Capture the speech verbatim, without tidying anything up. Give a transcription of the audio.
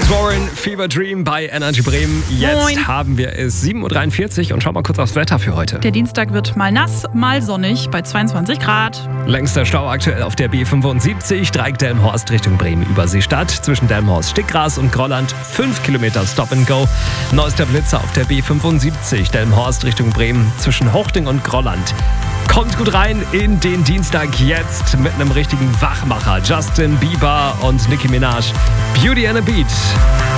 Alex Warren, Fever Dream bei Energy Bremen. Jetzt Moin. haben wir es sieben Uhr dreiundvierzig und schau mal kurz aufs Wetter für heute. Der Dienstag wird mal nass, mal sonnig bei zweiundzwanzig Grad. Längster Stau aktuell auf der B fünfundsiebzig, Dreieck-Delmenhorst Richtung Bremen-Überseestadt. Zwischen Delmenhorst, Stickgras und Grolland fünf Kilometer Stop and Go. Neuester Blitzer auf der B fünfundsiebzig, Delmenhorst Richtung Bremen zwischen Hochding und Grolland. Kommt gut rein in den Dienstag jetzt mit einem richtigen Wachmacher. Justin Bieber und Nicki Minaj. Beauty and a Beat.